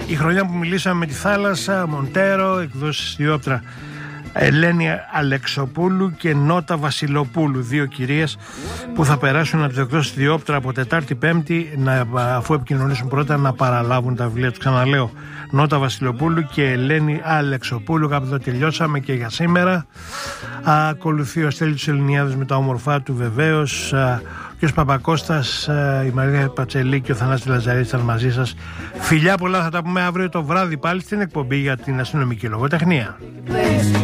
Η χρονιά που μιλήσαμε με τη θάλασσα, Μοντέρο, εκδόσεις Διόπτρα, Ελένη Αλεξοπούλου και Νότα Βασιλοπούλου, δύο κυρίες που θα περάσουν από τις εκδόσεις Διόπτρα από Τετάρτη Πέμπτη, αφού επικοινωνήσουν πρώτα, να παραλάβουν τα βιβλία του. Ξαναλέω, Νότα Βασιλοπούλου και Ελένη Αλεξοπούλου. Κάπου εδώ τελειώσαμε και για σήμερα. Ακολουθεί ο Στέλιος Ελληνιάδης με τα όμορφά του βεβαίως, ο κ. Παπακώστας, η Μαρία Πατσελή και ο Θανάσης Λαζαρίτης ήταν μαζί σας. Φιλιά πολλά, θα τα πούμε αύριο το βράδυ πάλι στην εκπομπή για την αστυνομική λογοτεχνία.